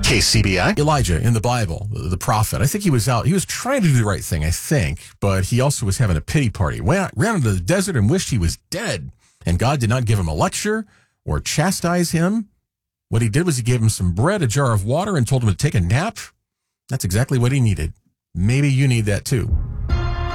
KCBI. Elijah in the Bible, the prophet, I think he was trying to do the right thing, I think, but he also was having a pity party. Ran into the desert and wished he was dead. And God did not give him a lecture or chastise him. What he did was he gave him some bread, a jar of water, and told him to take a nap. That's exactly what he needed. Maybe you need that too.